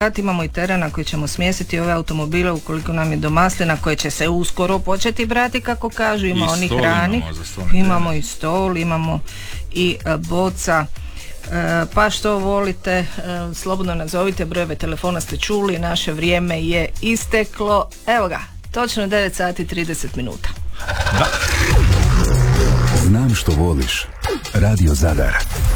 imamo i teren na koji ćemo smjestiti ove automobile ukoliko nam je do Maslina, koje će se uskoro početi brati, kako kažu. Ima onih hrani, imamo i stol, imamo i boca. Pa što volite, slobodno nazovite, brojeve telefona ste čuli, naše vrijeme je isteklo. Evo ga, točno 9 sati i 30 minuta. Da. Znam što voliš. Radio Zadar.